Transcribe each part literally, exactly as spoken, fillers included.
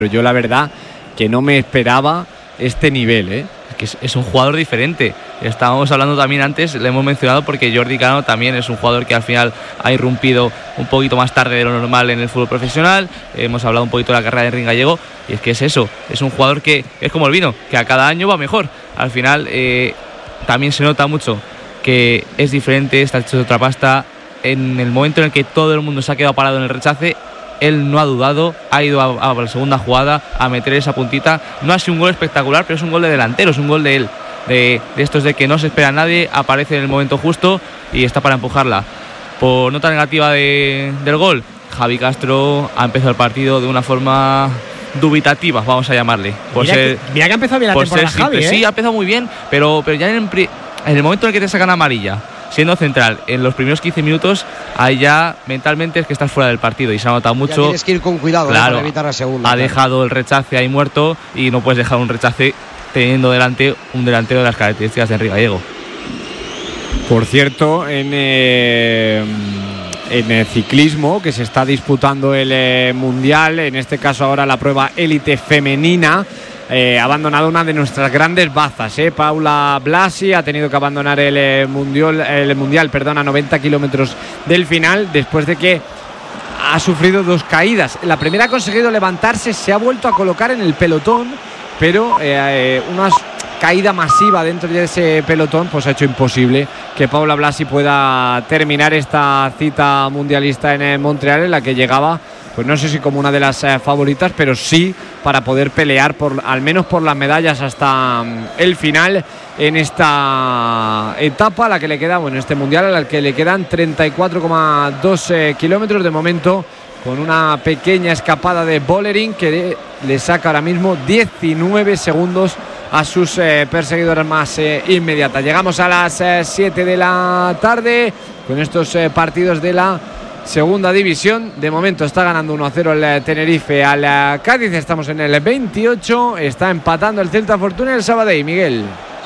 Pero yo la verdad que no me esperaba este nivel, ¿eh? Que es, es un jugador diferente. Estábamos hablando también antes, le hemos mencionado porque Jordi Cano también es un jugador que al final ha irrumpido un poquito más tarde de lo normal en el fútbol profesional. Hemos hablado un poquito de la carrera de Enrique Gallego y es que es eso, es un jugador que es como el vino, que a cada año va mejor. Al final eh, también se nota mucho que es diferente, está hecho de otra pasta. En el momento en el que todo el mundo se ha quedado parado en el rechace, él no ha dudado, ha ido a, a la segunda jugada a meter esa puntita. No ha sido un gol espectacular, pero es un gol de delantero, es un gol de él, de, de estos de que no se espera a nadie, aparece en el momento justo y está para empujarla. Por nota negativa de, del gol, Javi Castro ha empezado el partido de una forma dubitativa, vamos a llamarle. Por mira, ser, que, mira que ha empezado bien la temporada ser, Javi, ¿eh? Sí, ha empezado muy bien, pero, pero ya en el, en el momento en el que te sacan amarilla, siendo central, en los primeros quince minutos, ahí ya mentalmente es que estás fuera del partido y se ha notado mucho. Ya tienes que ir con cuidado, claro, para evitar la segunda. Ha claro. dejado el rechace ahí muerto y no puedes dejar un rechace teniendo delante un delantero de las características de Enrique Gallego. Por cierto, en, eh, en el ciclismo, que se está disputando el eh, Mundial, en este caso ahora la prueba élite femenina, Eh, ha abandonado una de nuestras grandes bazas, eh. Paula Blasi ha tenido que abandonar el eh, mundial, el mundial perdón, a noventa kilómetros del final, después de que ha sufrido dos caídas. La primera ha conseguido levantarse, se ha vuelto a colocar en el pelotón, pero eh, eh, una caída masiva dentro de ese pelotón pues ha hecho imposible que Paula Blasi pueda terminar esta cita mundialista en eh, Montreal, en la que llegaba, pues no sé si como una de las eh, favoritas, pero sí para poder pelear por al menos por las medallas hasta um, el final en esta etapa a la que le queda, bueno, este mundial a la que le quedan treinta y cuatro coma dos eh, kilómetros de momento, con una pequeña escapada de Bollering que le, le saca ahora mismo diecinueve segundos a sus eh, perseguidoras más eh, inmediatas. Llegamos a las eh, siete de la tarde con estos eh, partidos de la segunda división. De momento está ganando uno a cero el Tenerife al Cádiz. Estamos en el veintiocho. Está empatando el Celta Fortuna y el Sabadell, Miguel.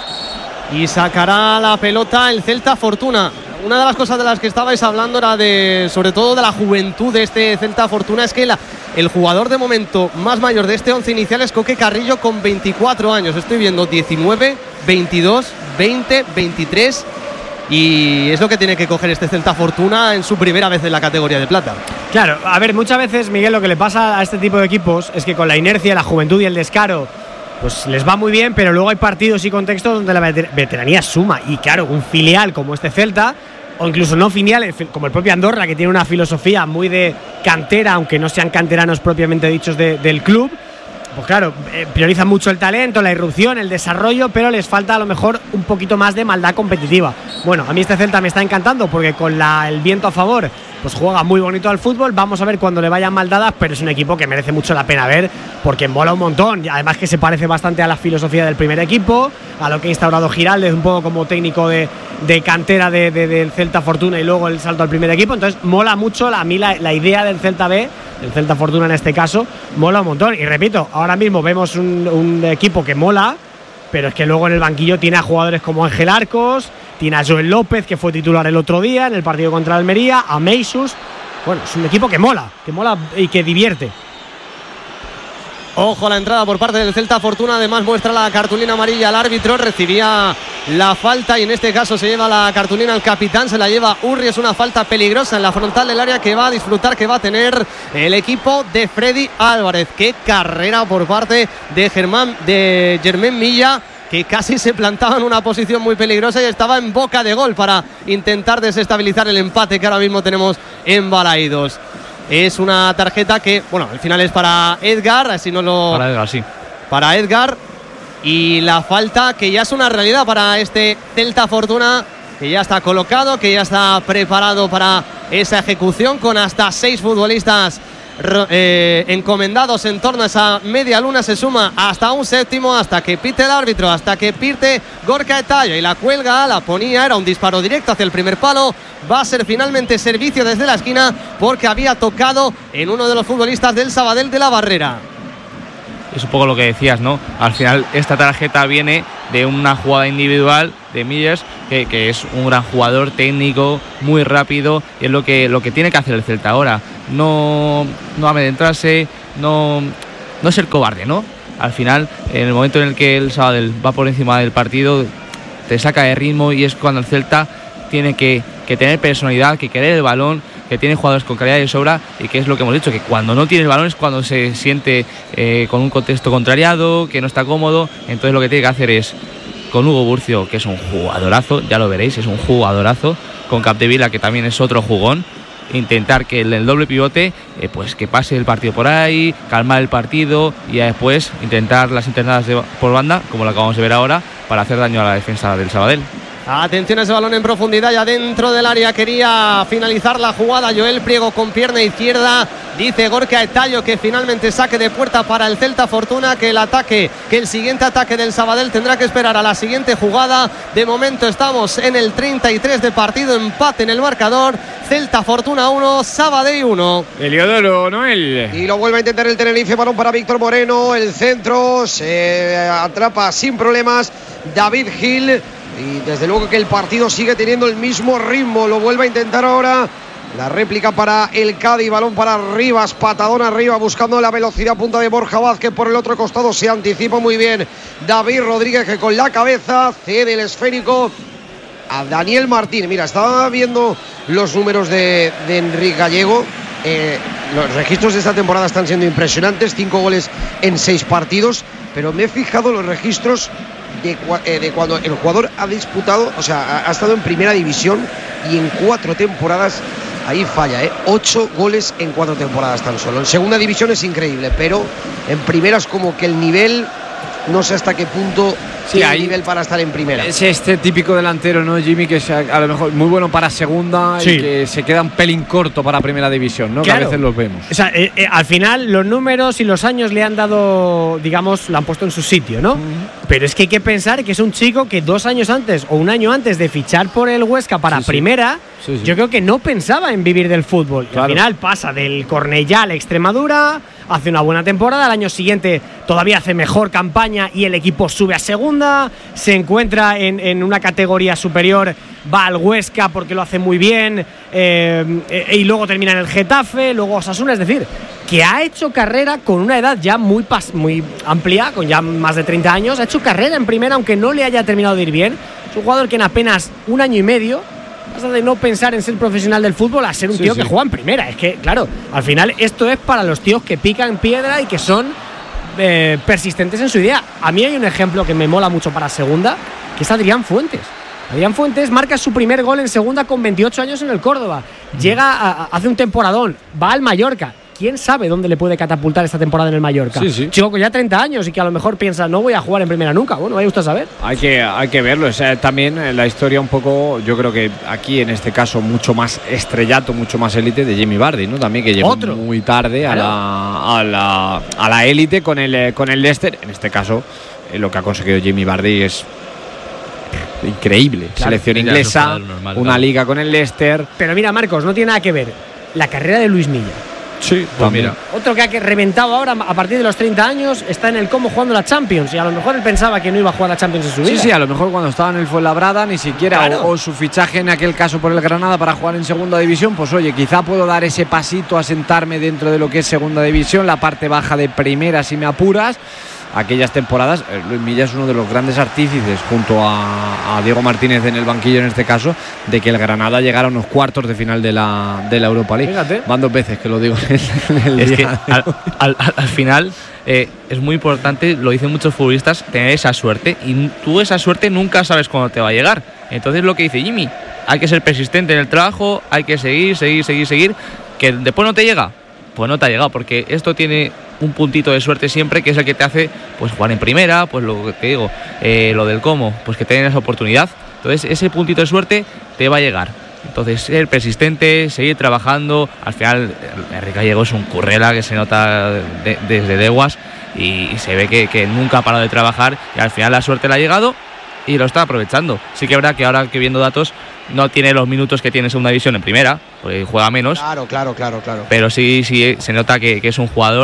Y sacará la pelota el Celta Fortuna. Una de las cosas de las que estabais hablando era de, sobre todo de la juventud de este Celta Fortuna, es que la, el jugador de momento más mayor de este once inicial es Coque Carrillo con veinticuatro años. Estoy viendo diecinueve, veintidós, veinte, veintitrés. Y es lo que tiene que coger este Celta Fortuna en su primera vez en la categoría de plata. Claro, a ver, muchas veces, Miguel, lo que le pasa a este tipo de equipos es que con la inercia, la juventud y el descaro, pues les va muy bien, pero luego hay partidos y contextos donde la veteranía suma. Y claro, un filial como este Celta, o incluso no filial, como el propio Andorra, que tiene una filosofía muy de cantera, aunque no sean canteranos propiamente dichos de, del club, pues claro, eh, priorizan mucho el talento, la irrupción, el desarrollo, pero les falta a lo mejor un poquito más de maldad competitiva. Bueno, a mí este Celta me está encantando porque con la, el viento a favor, pues juega muy bonito al fútbol. Vamos a ver cuando le vayan mal dadas, pero es un equipo que merece mucho la pena ver porque mola un montón. Y además que se parece bastante a la filosofía del primer equipo, a lo que ha instaurado Giraldez un poco como técnico de, de cantera de, de, del Celta Fortuna y luego el salto al primer equipo. Entonces mola mucho la, a mí la, la idea del Celta B, el Celta Fortuna en este caso, mola un montón. Y repito, ahora mismo vemos un, un equipo que mola, pero es que luego en el banquillo tiene a jugadores como Ángel Arcos, tiene a Joel López, que fue titular el otro día en el partido contra Almería, a Meisus. Bueno, es un equipo que mola, que mola y que divierte. Ojo a la entrada por parte del Celta Fortuna, además muestra la cartulina amarilla al árbitro, recibía la falta y en este caso se lleva la cartulina al capitán, se la lleva Urri. Es una falta peligrosa en la frontal del área que va a disfrutar, que va a tener el equipo de Freddy Álvarez. Qué carrera por parte de Germán, de Germán Milla, que casi se plantaba en una posición muy peligrosa y estaba en boca de gol para intentar desestabilizar el empate que ahora mismo tenemos en Balaídos. Es una tarjeta que, bueno, al final es para Edgar, así no lo... Para Edgar, sí. Para Edgar. Y la falta que ya es una realidad para este Celta Fortuna, que ya está colocado, que ya está preparado para esa ejecución, con hasta seis futbolistas eh, encomendados en torno a esa media luna. Se suma hasta un séptimo, hasta que pite el árbitro, hasta que pite Gorka Etalla y la cuelga, la ponía, era un disparo directo hacia el primer palo. Va a ser finalmente servicio desde la esquina porque había tocado en uno de los futbolistas del Sabadell de la barrera. Es un poco lo que decías, ¿no? Al final esta tarjeta viene de una jugada individual de Millers, que, que es un gran jugador técnico, muy rápido, y es lo que, lo que tiene que hacer el Celta ahora. No, no amedrentarse, no no ser cobarde, ¿no? Al final, en el momento en el que el Sabadell va por encima del partido, te saca de ritmo y es cuando el Celta tiene que, que tener personalidad, que querer el balón, que tiene jugadores con calidad de sobra y que es lo que hemos dicho, que cuando no tiene el balón es cuando se siente eh, con un contexto contrariado, que no está cómodo. Entonces lo que tiene que hacer es, con Hugo Burcio, que es un jugadorazo, ya lo veréis, es un jugadorazo, con Capdevila, que también es otro jugón, intentar que el, el doble pivote eh, pues que pase el partido por ahí, calmar el partido y ya después intentar las internadas de, por banda, como lo acabamos de ver ahora, para hacer daño a la defensa del Sabadell. Atención a ese balón en profundidad, ya dentro del área quería finalizar la jugada Joel Priego con pierna izquierda. Dice Gorka Etayo que finalmente saque de puerta para el Celta Fortuna, que el ataque, que el siguiente ataque del Sabadell tendrá que esperar a la siguiente jugada. De momento estamos en el treinta y tres de partido, empate en el marcador. Celta Fortuna uno, Sabadell uno. Eliodoro, Noel. Y lo vuelve a intentar el Tenerife, balón para Víctor Moreno, el centro, se atrapa sin problemas David Gil. Y desde luego que el partido sigue teniendo el mismo ritmo. Lo vuelve a intentar ahora. La réplica para el Cádiz. Balón para Rivas. Patadón arriba buscando la velocidad. Punta de Borja Vázquez por el otro costado. Se anticipa muy bien David Rodríguez, que con la cabeza cede el esférico a Daniel Martín. Mira, estaba viendo los números de, de Enrique Gallego. Eh, los registros de esta temporada están siendo impresionantes. Cinco goles en seis partidos. Pero me he fijado los registros De, eh, de cuando el jugador ha disputado, o sea, ha, ha estado en primera división y en cuatro temporadas, ahí falla, ¿eh? Ocho goles en cuatro temporadas tan solo. En segunda división es increíble, pero en primera es como que el nivel, no sé hasta qué punto sí, tiene hay nivel para estar en primera. Es este típico delantero, ¿no, Jimmy? Que es a, a lo mejor muy bueno para segunda sí. y que se queda un pelín corto para primera división, ¿no? Claro. Que a veces los vemos. O sea, eh, eh, al final los números y los años le han dado, digamos, lo han puesto en su sitio, ¿no? Uh-huh. Pero es que hay que pensar que es un chico que dos años antes o un año antes de fichar por el Huesca para sí, primera, sí. Sí, sí. yo creo que no pensaba en vivir del fútbol. Claro. Y al final pasa del Cornellá a la Extremadura, hace una buena temporada, al año siguiente todavía hace mejor campaña y el equipo sube a segunda, se encuentra en, en una categoría superior, va al Huesca porque lo hace muy bien, eh, eh, y luego termina en el Getafe, luego Osasuna, es decir, que ha hecho carrera con una edad ya muy, pas- muy amplia, con ya más de treinta años, ha hecho carrera en primera aunque no le haya terminado de ir bien. Es un jugador que en apenas un año y medio pasa de no pensar en ser profesional del fútbol a ser un sí, tío sí. que juega en primera. Es que, claro, al final esto es para los tíos que pican piedra y que son eh, persistentes en su idea. A mí hay un ejemplo que me mola mucho para segunda, que es Adrián Fuentes. Adrián Fuentes marca su primer gol en segunda con veintiocho años en el Córdoba. Llega, a, a, hace un temporadón, va al Mallorca. ¿Quién sabe dónde le puede catapultar esta temporada en el Mallorca? Sí, sí. Chico con ya treinta años y que a lo mejor piensa, no voy a jugar en primera nunca. Bueno, vaya usted a saber. Hay que, hay que verlo. O sea, también la historia un poco, yo creo que aquí en este caso mucho más estrellato, mucho más élite de Jamie Vardy, ¿no? También que llegó ¿Otro? muy tarde claro. a la a la a la élite con el con el Leicester. En este caso, eh, lo que ha conseguido Jamie Vardy es increíble. Claro, Selección inglesa, normal, una claro. liga con el Leicester. Pero mira, Marcos, no tiene nada que ver la carrera de Luis Milla. Sí, pues mira. Otro que ha reventado ahora a partir de los treinta años, está en el Como jugando la Champions, y a lo mejor él pensaba que no iba a jugar la Champions en su vida. Sí, sí, a lo mejor cuando estaba en el Fuenlabrada ni siquiera, claro. o, o su fichaje en aquel caso por el Granada para jugar en segunda división, pues oye, quizá puedo dar ese pasito a sentarme dentro de lo que es segunda división, la parte baja de primera si me apuras. Aquellas temporadas, Luis Milla es uno de los grandes artífices, junto a, a Diego Martínez en el banquillo en este caso, de que el Granada llegara a unos cuartos de final de la, de la Europa League. Fíjate. Van dos veces que lo digo en el es día. Que al, al, al final eh, es muy importante, lo dicen muchos futbolistas, tener esa suerte, y tú esa suerte nunca sabes cuándo te va a llegar. Entonces lo que dice Jimmy, hay que ser persistente en el trabajo, hay que seguir, seguir, seguir, seguir, que después no te llega, pues no te ha llegado, porque esto tiene un puntito de suerte siempre, que es el que te hace pues jugar en primera, pues lo que te digo, eh, lo del cómo, pues que tengas esa oportunidad. Entonces ese puntito de suerte te va a llegar. Entonces ser persistente, seguir trabajando. Al final Enrique Gallego es un currela que se nota de, desde Deguas, y, y se ve que, que nunca ha parado de trabajar, y al final la suerte le ha llegado y lo está aprovechando. Sí que es verdad que ahora que viendo datos no tiene los minutos que tiene en segunda división en primera, porque juega menos. Claro, claro, claro, claro. Pero sí, sí se nota que, que es un jugador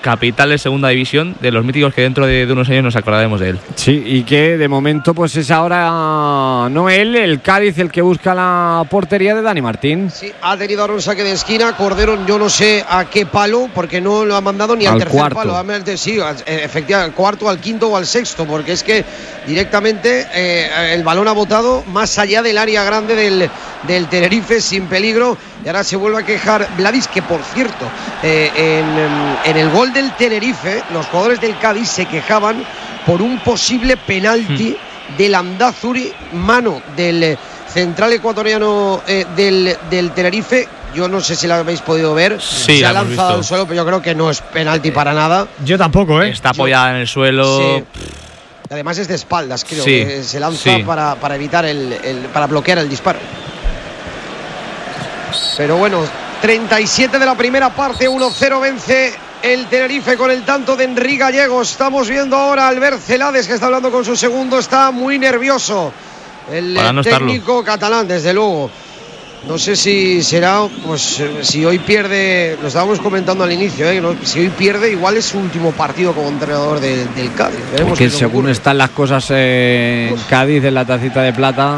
capital de segunda división, de los míticos que dentro de, de unos años nos acordaremos de él. Sí, y que de momento pues es ahora no él, el Cádiz el que busca la portería de Dani Martín. Sí, ha tenido ahora un saque de esquina, Cordero yo no sé a qué palo, porque no lo ha mandado ni al, al tercer cuarto. palo, sí, efectivamente al cuarto, al quinto o al sexto, porque es que directamente eh, el balón ha botado más allá del área grande del, del Tenerife sin peligro, y ahora se vuelve a quejar Vladis, que por cierto eh, en, en el gol del Tenerife los jugadores del Cádiz se quejaban por un posible penalti hmm. del Landázuri, mano del central ecuatoriano eh, del, del Tenerife. Yo no sé si la habéis podido ver. Sí, se ha lanzado al suelo, pero yo creo que no es penalti para nada. Yo tampoco, ¿eh? Está apoyada yo, en el suelo. Sí. Además es de espaldas, creo sí, que se lanza sí. para, para evitar el, el para bloquear el disparo. Pero bueno, treinta y siete de la primera parte, uno cero vence el Tenerife con el tanto de Enrique Gallegos. Estamos viendo ahora a Albert Celades, que está hablando con su segundo, está muy nervioso. El no técnico estarlo. catalán, desde luego. No sé si será, pues si hoy pierde, lo estábamos comentando al inicio, ¿eh? ¿no? Si hoy pierde, igual es su último partido como entrenador de, del Cádiz. Veremos Porque según ocurre. están las cosas eh, en Cádiz, en la tacita de plata,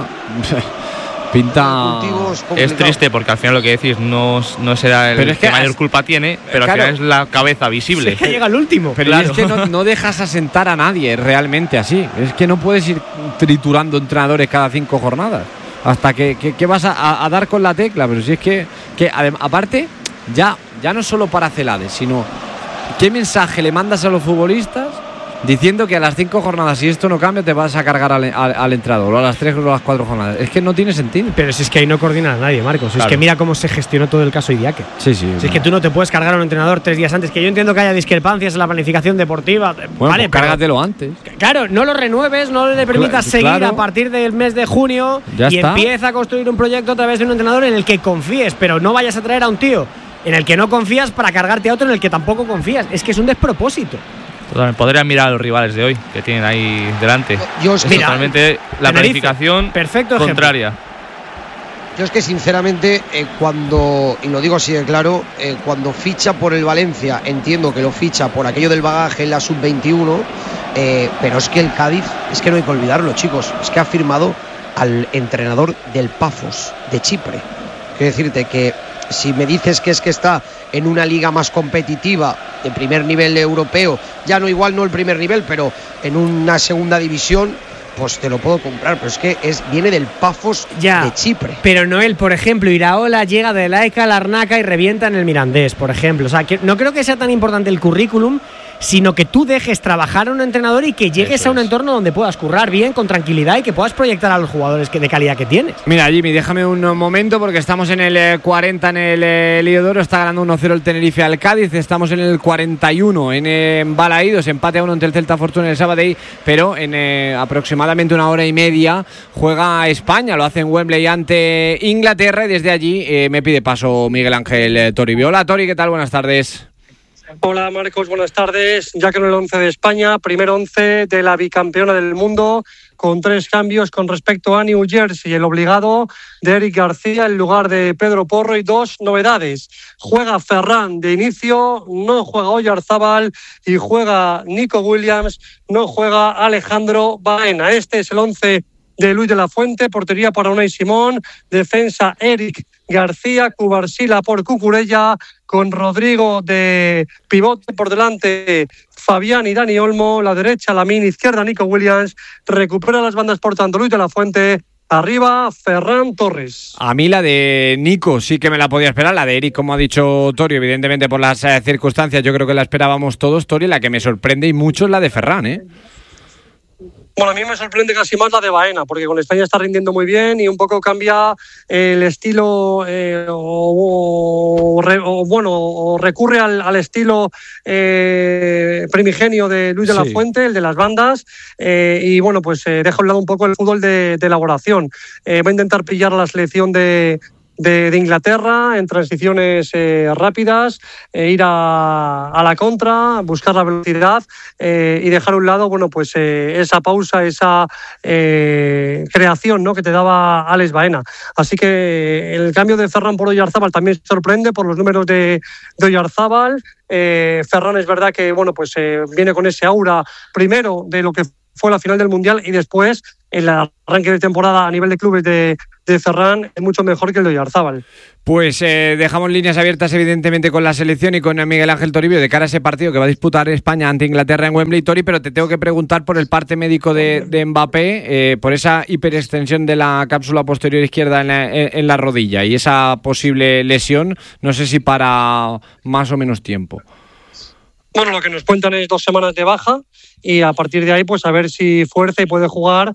pinta... Es triste porque al final lo que decís no, no será el es que, que mayor culpa tiene, pero claro, al final es la cabeza visible. Es que llega el último. Pero claro. es que no, no dejas asentar a nadie realmente así. Es que no puedes ir triturando entrenadores cada cinco jornadas. Hasta que, que, que vas a, a dar con la tecla, pero si es que, que aparte, ya, ya no solo para Celades, sino qué mensaje le mandas a los futbolistas diciendo que a las cinco jornadas, si esto no cambia, te vas a cargar al, al, al entrenador, o a las tres o a las cuatro jornadas. Es que no tiene sentido. Pero si es que ahí no coordina a nadie, Marcos. Claro. Es que mira cómo se gestionó todo el caso Idiáquez. Sí, sí. Si es que tú no te puedes cargar a un entrenador tres días antes, que yo entiendo que haya discrepancias en la planificación deportiva. Bueno, vale, pues cárgatelo antes. Claro, no lo renueves, no le permitas claro, seguir claro. a partir del mes de junio ya y está. empieza a construir un proyecto a través de un entrenador en el que confíes, pero no vayas a traer a un tío en el que no confías para cargarte a otro en el que tampoco confías. Es que es un despropósito. Totalmente. Podrían mirar a los rivales de hoy que tienen ahí delante. Yo es que totalmente la Tenerife, planificación perfecto contraria. Ejemplo. Yo es que sinceramente eh, cuando, y lo digo así de claro, eh, cuando ficha por el Valencia, entiendo que lo ficha por aquello del bagaje en la sub veintiuno, eh, pero es que el Cádiz, es que no hay que olvidarlo, chicos, es que ha firmado al entrenador del Pafos de Chipre. Quiero decirte que si me dices que es que está en una liga más competitiva, de primer nivel europeo, ya no igual no el primer nivel, pero en una segunda división, pues te lo puedo comprar, pero es que es, viene del Pafos ya, de Chipre. Pero Noel, por ejemplo, Iraola llega de la E C A a Larnaca y revienta en el Mirandés, por ejemplo. O sea, que no creo que sea tan importante el currículum, sino que tú dejes trabajar a un entrenador y que llegues Eso a un es. entorno donde puedas currar bien, con tranquilidad y que puedas proyectar a los jugadores que de calidad que tienes. Mira, Jimmy, déjame un momento porque estamos en el eh, cuarenta en el eh, Liodoro, está ganando uno cero el Tenerife al Cádiz, estamos en el cuarenta y uno en eh, Balaídos, empate a uno entre el Celta Fortuna y el Sabadell, pero en eh, aproximadamente una hora y media juega España, lo hace en Wembley ante Inglaterra y desde allí eh, me pide paso Miguel Ángel eh, Toribio. Hola Tori, ¿qué tal? Buenas tardes. Hola Marcos, buenas tardes. Ya que en el once de España, primer once de la bicampeona del mundo, con tres cambios con respecto a New Jersey. El obligado de Eric García en lugar de Pedro Porro y dos novedades. Juega Ferran de inicio, no juega Oyarzábal y juega Nico Williams, no juega Alejandro Baena. Este es el once de Luis de la Fuente, portería para Unai Simón, defensa Eric García, Cubarsila por Cucurella, con Rodrigo de pivote por delante, Fabián y Dani Olmo, la derecha Lamine, izquierda Nico Williams, recupera las bandas por tanto Luis de la Fuente, arriba Ferran Torres. A mí la de Nico sí que me la podía esperar, la de Eric, como ha dicho Torio, evidentemente por las eh, circunstancias yo creo que la esperábamos todos, Torio, la que me sorprende y mucho es la de Ferran, ¿eh? Bueno, a mí me sorprende casi más la de Baena, porque con España está rindiendo muy bien y un poco cambia el estilo, eh, o, o, o bueno, o recurre al, al estilo eh, primigenio de Luis de la sí. Fuente, el de las bandas, eh, y bueno, pues eh, deja a un lado un poco el fútbol de, de elaboración. Eh, va a intentar pillar la selección de de, de Inglaterra, en transiciones eh, rápidas, eh, ir a, a la contra, buscar la velocidad eh, y dejar a un lado, bueno, pues eh, esa pausa, esa eh, creación, ¿no?, que te daba Alex Baena. Así que el cambio de Ferran por Oyarzábal también sorprende por los números de, de Oyarzábal. Eh, Ferran es verdad que, bueno, pues eh, viene con ese aura primero de lo que fue la final del Mundial y después el arranque de temporada a nivel de clubes de, de Ferran es mucho mejor que el de Oyarzábal. Pues eh, dejamos líneas abiertas evidentemente con la selección y con Miguel Ángel Toribio de cara a ese partido que va a disputar España ante Inglaterra en Wembley, Tori, pero te tengo que preguntar por el parte médico de, de Mbappé, eh, por esa hiperextensión de la cápsula posterior izquierda en la, en la rodilla y esa posible lesión, no sé si para más o menos tiempo. Bueno, lo que nos cuentan es dos semanas de baja y a partir de ahí pues a ver si fuerza y puede jugar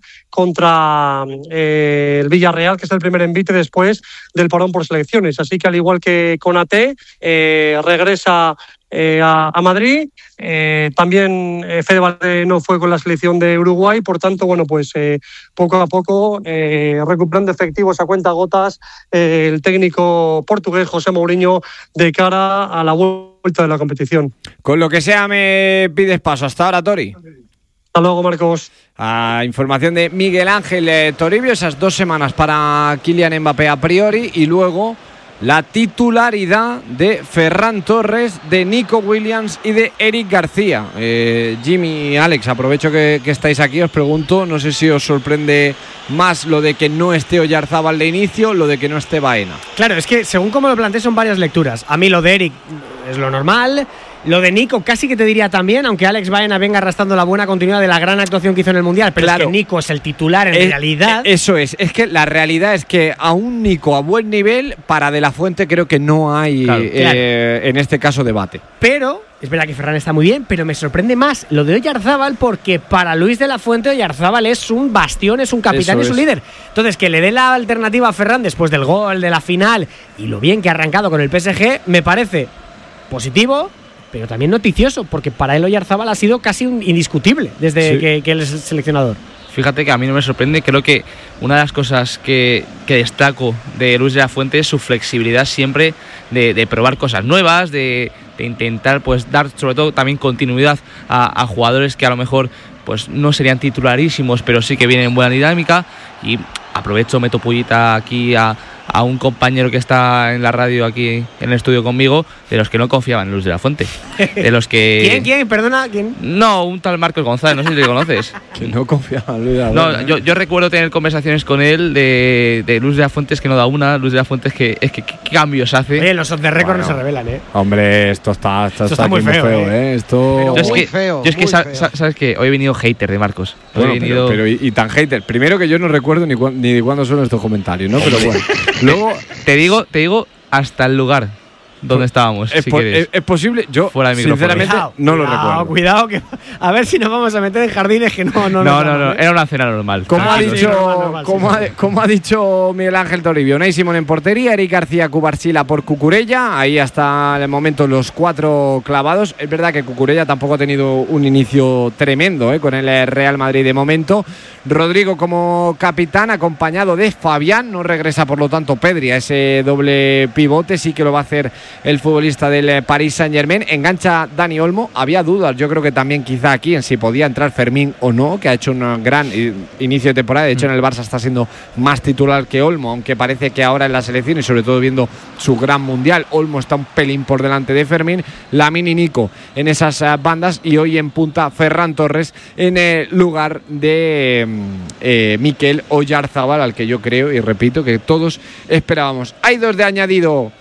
contra eh, el Villarreal, que es el primer envite después del parón por selecciones. Así que al igual que Konaté, eh, regresa eh, a, a Madrid. Eh, también eh, Fede Valverde no fue con la selección de Uruguay, por tanto, bueno, pues eh, poco a poco eh, recuperando efectivos a cuenta gotas eh, el técnico portugués José Mourinho de cara a la vuelta de la competición. Con lo que sea me pides paso. Hasta ahora, Tori. Hasta luego, Marcos. A información de Miguel Ángel eh, Toribio, esas dos semanas para Kylian Mbappé a priori y luego la titularidad de Ferran Torres, de Nico Williams y de Eric García. Eh, Jimmy y Alex, aprovecho que, que estáis aquí, os pregunto, no sé si os sorprende más lo de que no esté Oyarzábal de inicio, lo de que no esté Baena. Claro, es que según como lo planteé son varias lecturas. A mí lo de Eric es lo normal. Lo de Nico casi que te diría también, aunque Alex Baena venga arrastrando la buena continuidad de la gran actuación que hizo en el Mundial, pero claro, es que Nico es el titular en es, realidad. Eso es, es que la realidad es que a un Nico a buen nivel, para De La Fuente creo que no hay, claro, eh, claro. en este caso, debate. Pero es verdad que Ferran está muy bien, pero me sorprende más lo de Oyarzábal, porque para Luis De La Fuente Oyarzábal es un bastión, es un capitán, es un líder. Entonces, que le dé la alternativa a Ferran después del gol, de la final y lo bien que ha arrancado con el P S G, me parece positivo, pero también noticioso, porque para él Oyarzábal ha sido casi un indiscutible desde sí. que, que él es el seleccionador. Fíjate que a mí no me sorprende, creo que una de las cosas que, que destaco de Luis de la Fuente es su flexibilidad siempre de, de probar cosas nuevas, de, de intentar pues dar sobre todo también continuidad a, a jugadores que a lo mejor pues no serían titularísimos, pero sí que vienen en buena dinámica. Y aprovecho, meto pullita aquí a, a un compañero que está en la radio aquí en el estudio conmigo, de los que no confiaban en Luis de la Fuente. De los que... ¿Quién? ¿Quién? Perdona, ¿quién? No, un tal Marcos González, no sé si le conoces. Que no confiaba en Luis de la Fuente. No, ¿eh? yo, yo recuerdo tener conversaciones con él de, de Luis de la Fuente, es que no da una, Luis de la Fuente es que, es que ¿qué cambios hace? Oye, los off the record bueno, no se revelan, ¿eh? Hombre, esto está, esto esto está, está muy feo, feo, ¿eh? ¿eh? Esto... Pero yo es muy que, feo, yo es que muy sa, feo. sa, sabes que hoy he venido hater de Marcos. Hoy Bueno, he venido... pero, pero y, y tan hater. Primero que yo no recuerdo ni, cu ni de cuándo son estos comentarios, ¿no? Pero bueno. Luego te digo, te digo hasta el lugar donde estábamos, es, si po quieres. Es, es posible, yo Fuera de sinceramente cuidado, no cuidado, lo recuerdo. Cuidado, que a ver si nos vamos a meter en jardines que no no No, no, no, era una cena normal. Como ha, sí, dicho, normal, normal, como, sí, ha, como ha dicho Miguel Ángel Toribio, Unai Simón en portería, Eric García, Cubarsila por Cucurella, ahí hasta el momento los cuatro clavados. Es verdad que Cucurella tampoco ha tenido un inicio tremendo, ¿eh? Con el Real Madrid de momento. Rodrigo como capitán, acompañado de Fabián, no regresa por lo tanto Pedri a ese doble pivote, sí que lo va a hacer el futbolista del Paris Saint-Germain. Engancha Dani Olmo, había dudas, yo creo que también quizá aquí en si podía entrar Fermín o no, que ha hecho un gran inicio de temporada, de hecho en el Barça está siendo más titular que Olmo, aunque parece que ahora en la selección y sobre todo viendo su gran mundial, Olmo está un pelín por delante de Fermín, Lamine y Nico en esas bandas y hoy en punta Ferran Torres en el lugar de eh, Mikel Oyarzábal, al que yo creo y repito que todos esperábamos. Hay dos de añadido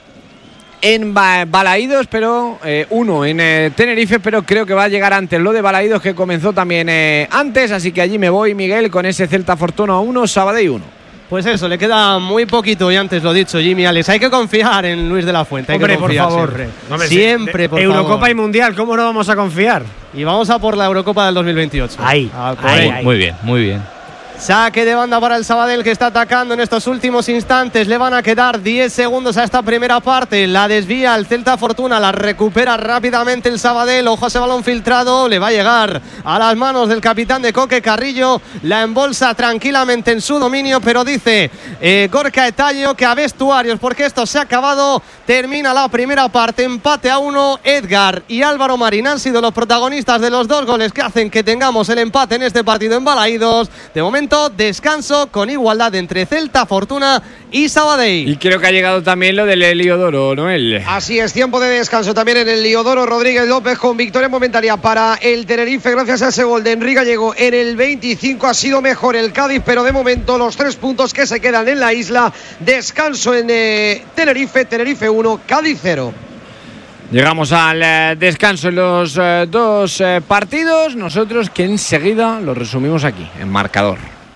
en Balaídos, pero eh, uno en eh, Tenerife, pero creo que va a llegar antes lo de Balaídos, que comenzó también eh, antes, así que allí me voy, Miguel, con ese Celta Fortuna uno, Sabadell uno. Pues eso, le queda muy poquito y antes lo dicho, Jimmy, Alex, hay que confiar en Luis de la Fuente. Hay Hombre, que confiar por favor. Siempre, Hombre, siempre por Eurocopa favor. y Mundial, ¿cómo no vamos a confiar? Y vamos a por la Eurocopa del dos mil veintiocho. Ahí, a por ahí, ahí. ahí. Muy bien, muy bien. Saque de banda para el Sabadell, que está atacando en estos últimos instantes. Le van a quedar diez segundos a esta primera parte. La desvía el Celta Fortuna, la recupera rápidamente el Sabadell. Ojo a ese balón filtrado, le va a llegar a las manos del capitán de Coque Carrillo. La embolsa tranquilamente en su dominio, pero dice eh, Gorka Etayo que a vestuarios, porque esto se ha acabado. Termina la primera parte, empate a uno. Edgar y Álvaro Marín han sido los protagonistas de los dos goles que hacen que tengamos el empate en este partido en Balaídos. De momento, descanso con igualdad entre Celta Fortuna y Sabadell. Y creo que ha llegado también lo del Heliodoro, Noel. Así es, tiempo de descanso también en el Heliodoro. Rodríguez López con victoria momentánea para el Tenerife gracias a ese gol de Enrique Gallego en el veinticinco. Ha sido mejor el Cádiz, pero de momento los tres puntos que se quedan en la isla. Descanso en eh, Tenerife, Tenerife uno, Cádiz cero. Llegamos al eh, descanso en los eh, dos eh, partidos. Nosotros que enseguida lo resumimos aquí, en marcador.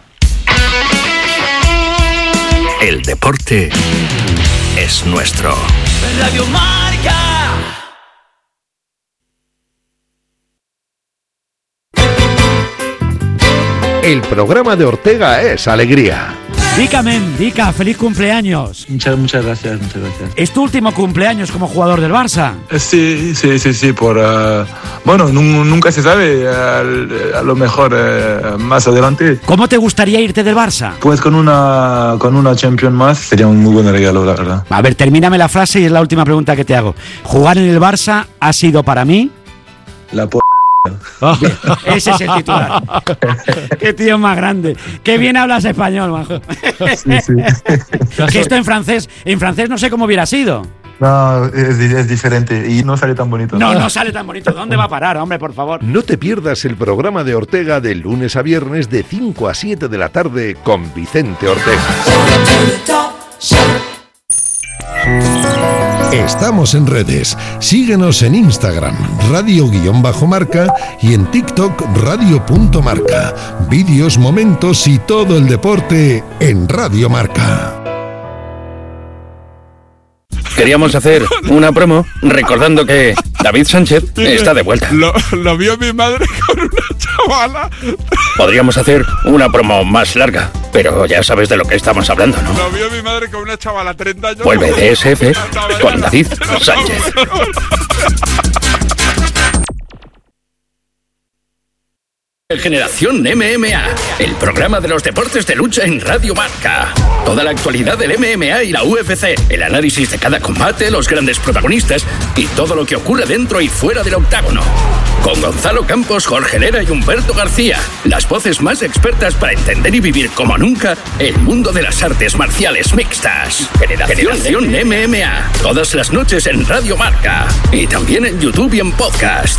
El deporte es nuestro. Radio Marca. El programa de Ortega es alegría. Dica, men, Dica, feliz cumpleaños. Muchas, muchas gracias, muchas gracias. ¿Es tu último cumpleaños como jugador del Barça? Sí, sí, sí, sí, por... Uh, bueno, nunca se sabe, uh, a lo mejor uh, más adelante. ¿Cómo te gustaría irte del Barça? Pues con una, con una Champions más sería un muy buen regalo, la verdad. A ver, termíname la frase y es la última pregunta que te hago. ¿Jugar en el Barça ha sido para mí? La p***. Oh, ese es el titular. Qué tío más grande. Qué bien hablas español, majo. Sí, sí. Que esto en francés, en francés no sé cómo hubiera sido. No, es, es diferente y no sale tan bonito. No, no sale tan bonito. ¿Dónde va a parar, hombre, por favor? No te pierdas el programa de Ortega de lunes a viernes de cinco a siete de la tarde con Vicente Ortega. Estamos en redes. Síguenos en Instagram, radio-marca, y en TikTok, radio.marca. Vídeos, momentos y todo el deporte en Radio Marca. Queríamos hacer una promo recordando que David Sánchez está de vuelta. Lo, lo vio mi madre con una chavala. Podríamos hacer una promo más larga, pero ya sabes de lo que estamos hablando, ¿no? Lo vio mi madre con una chavala, treinta años. Vuelve D S F con David Sánchez. Generación M M A, el programa de los deportes de lucha en Radio Marca. Toda la actualidad del M M A y la U F C, el análisis de cada combate, los grandes protagonistas y todo lo que ocurre dentro y fuera del octágono. Con Gonzalo Campos, Jorge Lera y Humberto García, las voces más expertas para entender y vivir como nunca el mundo de las artes marciales mixtas. Generación, Generación M M A, todas las noches en Radio Marca y también en YouTube y en podcast.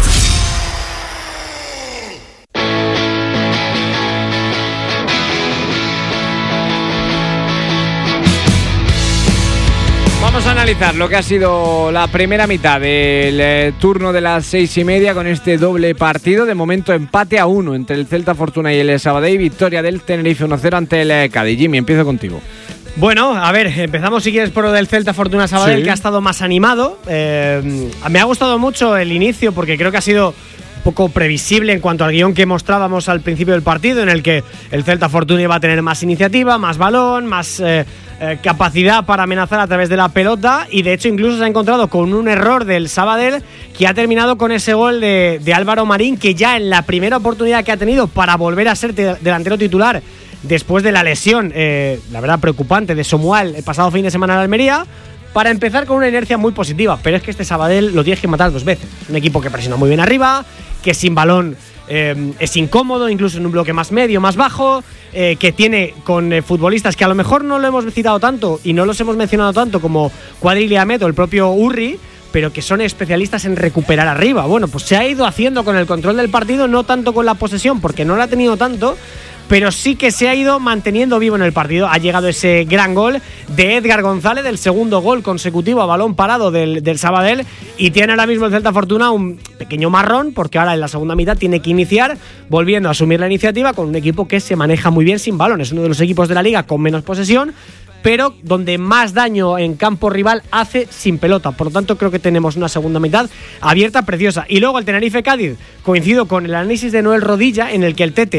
Vamos a analizar lo que ha sido la primera mitad del eh, turno de las seis y media con este doble partido. De momento empate a uno entre el Celta Fortuna y el Sabadell. Victoria del Tenerife uno cero ante el eh, Cádiz. Jimmy, empiezo contigo. Bueno, a ver, empezamos si quieres por lo del Celta Fortuna Sabadell, sí, que ha estado más animado. Eh, me ha gustado mucho el inicio porque creo que ha sido poco previsible en cuanto al guión que mostrábamos al principio del partido, en el que el Celta Fortuna iba a tener más iniciativa, más balón, más eh, eh, capacidad para amenazar a través de la pelota, y de hecho incluso se ha encontrado con un error del Sabadell que ha terminado con ese gol de, de Álvaro Marín, que ya en la primera oportunidad que ha tenido para volver a ser te- delantero titular después de la lesión, eh, la verdad preocupante, de Somual el pasado fin de semana en Almería, para empezar con una inercia muy positiva. Pero es que este Sabadell lo tienes que matar dos veces. Un equipo que presiona muy bien arriba, que sin balón eh, es incómodo, incluso en un bloque más medio, más bajo, eh, que tiene con eh, futbolistas que a lo mejor no lo hemos citado tanto y no los hemos mencionado tanto como Cuadril y Ahmed o el propio Urri, pero que son especialistas en recuperar arriba. Bueno, pues se ha ido haciendo con el control del partido, no tanto con la posesión, porque no la ha tenido tanto, pero sí que se ha ido manteniendo vivo en el partido. Ha llegado ese gran gol de Edgar González, del segundo gol consecutivo a balón parado del, del Sabadell, y tiene ahora mismo el Celta Fortuna un pequeño marrón, porque ahora en la segunda mitad tiene que iniciar volviendo a asumir la iniciativa con un equipo que se maneja muy bien sin balón. Es uno de los equipos de la liga con menos posesión, pero donde más daño en campo rival hace sin pelota. Por lo tanto, creo que tenemos una segunda mitad abierta, preciosa. Y luego el Tenerife-Cádiz, coincido con el análisis de Noel Rodilla, en el que el Tete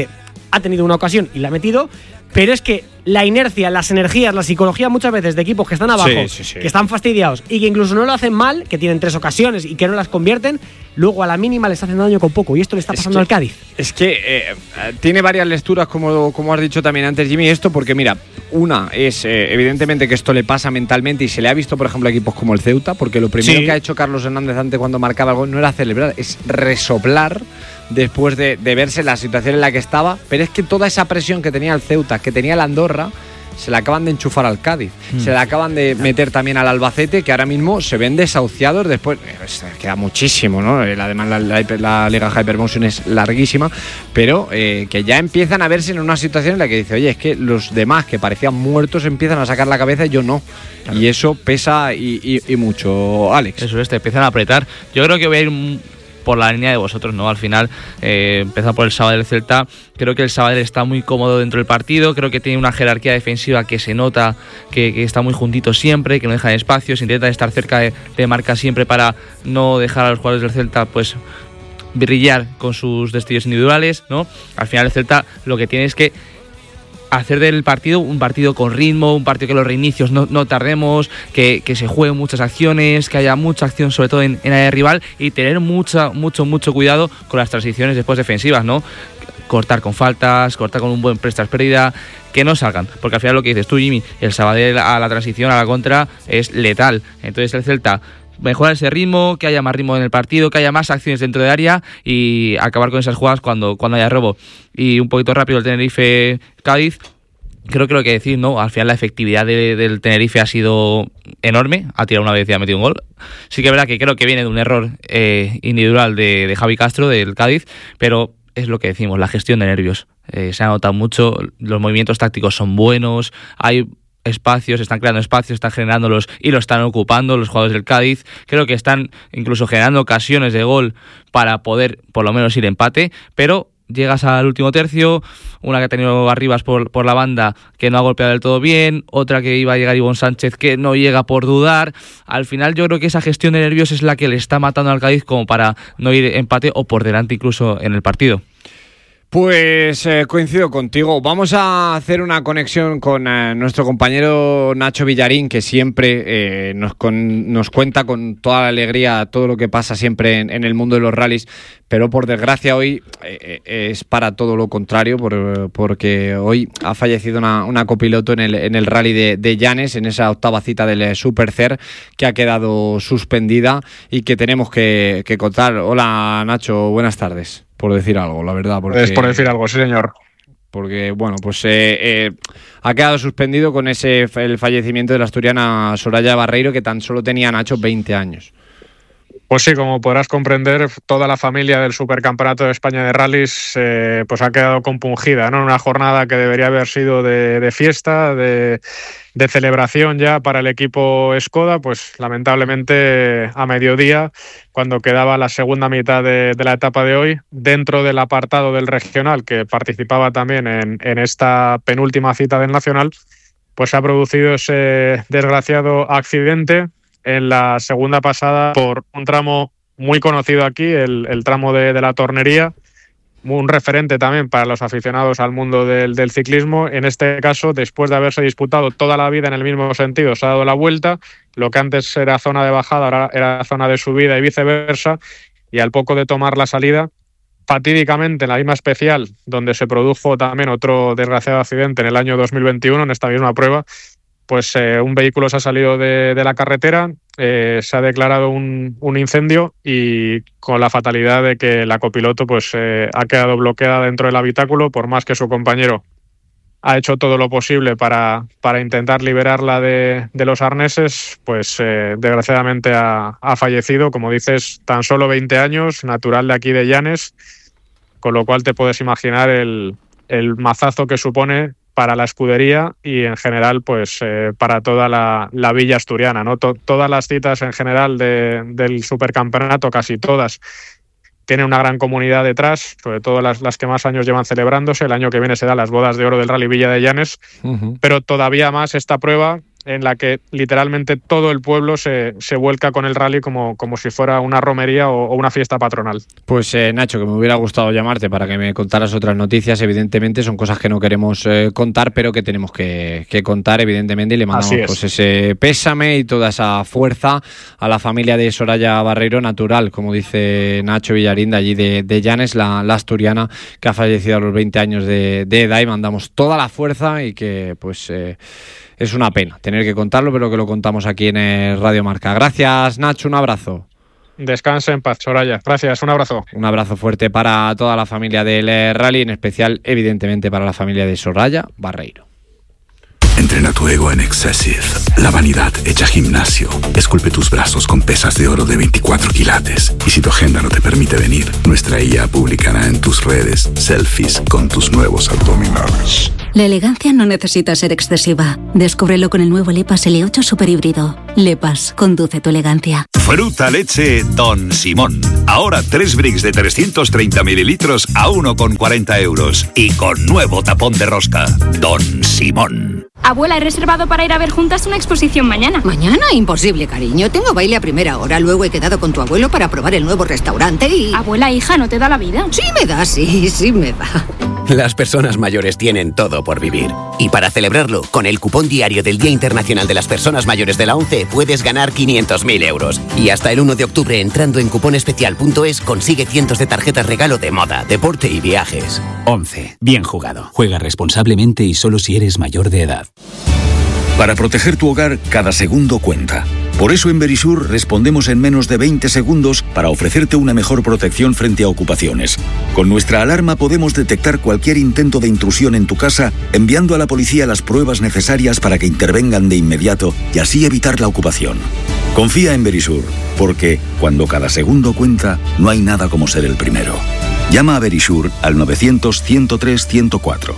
ha tenido una ocasión y la ha metido, pero es que la inercia, las energías, la psicología muchas veces de equipos que están abajo, sí, sí, sí. que están fastidiados y que incluso no lo hacen mal, que tienen tres ocasiones y que no las convierten, luego a la mínima les hacen daño con poco, y esto le está pasando es que, al Cádiz. Es que eh, tiene varias lecturas, como, como has dicho también antes, Jimmy, esto, porque mira, una es eh, evidentemente que esto le pasa mentalmente y se le ha visto, por ejemplo, a equipos como el Ceuta, porque lo primero sí. que ha hecho Carlos Hernández antes cuando marcaba el gol no era celebrar, es resoplar después de, de verse la situación en la que estaba, pero es que toda esa presión que tenía el Ceuta, que tenía el Andorra, se la acaban de enchufar al Cádiz, mm. se la acaban de meter también al Albacete, que ahora mismo se ven desahuciados después, eh, queda muchísimo, ¿no? Además la, la, la Liga Hypermotion es larguísima, pero eh, que ya empiezan a verse en una situación en la que dice, oye, es que los demás que parecían muertos empiezan a sacar la cabeza y yo no, claro. Y eso pesa y, y, y mucho, Alex. Eso es, te empiezan a apretar. Yo creo que voy a ir por la línea de vosotros, ¿no? Al final, eh, empezando por el Sabadell Celta, creo que el Sabadell está muy cómodo dentro del partido, creo que tiene una jerarquía defensiva que se nota que, que está muy juntito siempre, que no dejan espacios, intentan estar cerca de, de marca siempre para no dejar a los jugadores del Celta, pues, brillar con sus destellos individuales, ¿no? Al final el Celta lo que tiene es que hacer del partido un partido con ritmo, un partido que los reinicios no, no tardemos, que, que se jueguen muchas acciones, que haya mucha acción sobre todo en, en área rival, y tener mucha, mucho, mucho cuidado con las transiciones después defensivas, ¿no? Cortar con faltas, cortar con un buen prestas pérdida, que no salgan, porque al final lo que dices tú, Jimmy, el Sabadell a la transición, a la contra, es letal. Entonces el Celta mejorar ese ritmo, que haya más ritmo en el partido, que haya más acciones dentro del área y acabar con esas jugadas cuando, cuando haya robo. Y un poquito rápido el Tenerife-Cádiz, creo que lo que decir, ¿no? Al final la efectividad de, del Tenerife ha sido enorme, ha tirado una vez y ha metido un gol. Sí que es verdad que creo que viene de un error eh, individual de, de Javi Castro, del Cádiz, pero es lo que decimos, la gestión de nervios. Eh, se ha notado mucho, los movimientos tácticos son buenos, hay espacios, están creando espacios, están generándolos y lo están ocupando los jugadores del Cádiz. Creo que están incluso generando ocasiones de gol para poder por lo menos ir empate, pero llegas al último tercio, una que ha tenido Arribas por, por la banda que no ha golpeado del todo bien, otra que iba a llegar Ivonne Sánchez que no llega por dudar. Al final yo creo que esa gestión de nervios es la que le está matando al Cádiz como para no ir empate o por delante incluso en el partido. Pues eh, coincido contigo. Vamos a hacer una conexión con eh, nuestro compañero Nacho Villarín, que siempre eh, nos, con, nos cuenta con toda la alegría todo lo que pasa siempre en, en el mundo de los rallies, pero por desgracia hoy eh, es para todo lo contrario, por, porque hoy ha fallecido una, una copiloto en el, en el rally de, de Llanes, en esa octava cita del Super Cer, que ha quedado suspendida y que tenemos que, que contar. Hola Nacho, buenas tardes. Por decir algo, la verdad. Porque, es por decir algo, sí señor. Porque, bueno, pues eh, eh, ha quedado suspendido con ese el fallecimiento de la asturiana Soraya Barreiro, que tan solo tenía, Nacho, veinte años. Pues sí, como podrás comprender, toda la familia del Supercampeonato de España de Rallys eh, pues ha quedado compungida, ¿no? Una jornada que debería haber sido de, de fiesta, de, de celebración ya para el equipo Skoda, pues lamentablemente a mediodía, cuando quedaba la segunda mitad de, de la etapa de hoy, dentro del apartado del regional, que participaba también en, en esta penúltima cita del nacional, pues se ha producido ese desgraciado accidente en la segunda pasada por un tramo muy conocido aquí, el, el tramo de, de la Tornería, un referente también para los aficionados al mundo del, del ciclismo. En este caso, después de haberse disputado toda la vida en el mismo sentido, se ha dado la vuelta, lo que antes era zona de bajada ahora era zona de subida y viceversa, y al poco de tomar la salida, fatídicamente en la misma especial, donde se produjo también otro desgraciado accidente en el año dos mil veintiuno, en esta misma prueba, pues eh, un vehículo se ha salido de, de la carretera, eh, se ha declarado un, un incendio y con la fatalidad de que la copiloto pues eh, ha quedado bloqueada dentro del habitáculo, por más que su compañero ha hecho todo lo posible para, para intentar liberarla de, de los arneses, pues eh, desgraciadamente ha, ha fallecido, como dices, tan solo veinte años, natural de aquí de Llanes, con lo cual te puedes imaginar el, el mazazo que supone para la escudería y en general pues eh, para toda la, la villa asturiana, ¿no? To- todas las citas en general de, del supercampeonato, casi todas, tienen una gran comunidad detrás, sobre todo las, las que más años llevan celebrándose. El año que viene se dan las bodas de oro del Rally Villa de Llanes, uh-huh. Pero todavía más esta prueba en la que literalmente todo el pueblo se, se vuelca con el rally como, como si fuera una romería o, o una fiesta patronal. Pues eh, Nacho, que me hubiera gustado llamarte para que me contaras otras noticias. Evidentemente son cosas que no queremos eh, contar, pero que tenemos que, que contar, evidentemente, y le mandamos pues ese pésame y toda esa fuerza a la familia de Soraya Barreiro, natural, como dice Nacho Villarín, de allí de, de Llanes, la, la asturiana, que ha fallecido a los veinte años de, de edad, y mandamos toda la fuerza y que pues eh, es una pena tener que contarlo, pero que lo contamos aquí en el Radio Marca. Gracias, Nacho, un abrazo. Descanse en paz, Soraya. Gracias, un abrazo. Un abrazo fuerte para toda la familia del rally, en especial, evidentemente, para la familia de Soraya Barreiro. Entrena tu ego en Excessive, la vanidad hecha gimnasio. Esculpe tus brazos con pesas de oro de veinticuatro quilates. Y si tu agenda no te permite venir, nuestra I A publicará en tus redes selfies con tus nuevos abdominales. La elegancia no necesita ser excesiva. Descúbrelo con el nuevo Lepas L ocho Super Híbrido. Lepas, conduce tu elegancia. Fruta leche Don Simón. Ahora tres bricks de trescientos treinta mililitros a uno con cuarenta euros. Y con nuevo tapón de rosca. Don Simón. Abuela, he reservado para ir a ver juntas una exposición mañana. ¿Mañana? Imposible, cariño. Tengo baile a primera hora. Luego he quedado con tu abuelo para probar el nuevo restaurante y... Abuela, hija, ¿no te da la vida? Sí me da, sí, sí me da. Las personas mayores tienen todo por vivir. Y para celebrarlo, con el cupón diario del Día Internacional de las Personas Mayores de la ONCE puedes ganar quinientos mil euros. Y hasta el uno de octubre, entrando en cuponespecial punto es, consigue cientos de tarjetas regalo de moda, deporte y viajes. ONCE. Bien jugado. Juega responsablemente y solo si eres mayor de edad. Para proteger tu hogar, cada segundo cuenta. Por eso en Verisur respondemos en menos de veinte segundos para ofrecerte una mejor protección frente a ocupaciones. Con nuestra alarma podemos detectar cualquier intento de intrusión en tu casa, enviando a la policía las pruebas necesarias para que intervengan de inmediato y así evitar la ocupación. Confía en Verisur, porque cuando cada segundo cuenta, no hay nada como ser el primero. Llama a Verisur al novecientos, ciento tres, ciento cuatro.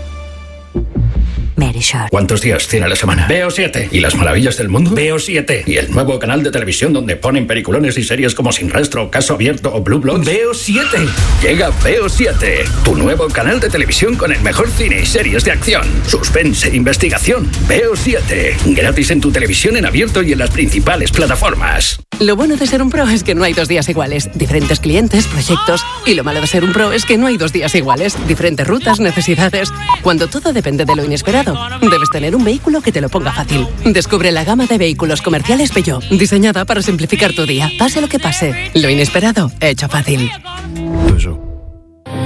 Verisur. ¿Cuántos días tiene la semana? Veo siete. ¿Y las maravillas del mundo? Veo siete. ¿Y el nuevo canal de televisión donde ponen peliculones y series como Sin Rastro, Caso Abierto o Blue Bloods? Veo siete. Llega Veo siete, tu nuevo canal de televisión con el mejor cine y series de acción, suspense e investigación. Veo siete. Gratis en tu televisión en abierto y en las principales plataformas. Lo bueno de ser un pro es que no hay dos días iguales. Diferentes clientes, proyectos. Y lo malo de ser un pro es que no hay dos días iguales. Diferentes rutas, necesidades. Cuando todo depende de lo inesperado, debes tener un vehículo que te lo ponga fácil. Descubre la gama de vehículos comerciales Peugeot, diseñada para simplificar tu día. Pase lo que pase, lo inesperado, hecho fácil.